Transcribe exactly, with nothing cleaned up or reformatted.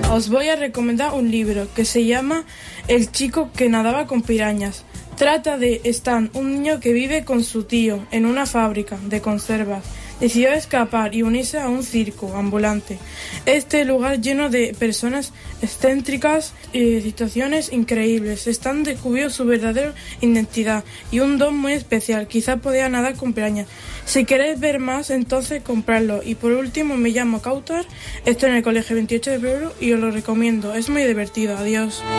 Os voy a recomendar un libro que se llama El chico que nadaba con pirañas. Trata de Stan, un niño que vive con su tío en una fábrica de conservas. Decidió escapar y unirse a un circo ambulante. Este lugar lleno de personas excéntricas y situaciones increíbles. Stan descubrió su verdadera identidad y un don muy especial. Quizá podía nadar con pirañas. Si queréis ver más, entonces compradlo. Y por último, me llamo Kautar, estoy en el colegio veintiocho de febrero y os lo recomiendo. Es muy divertido. Adiós.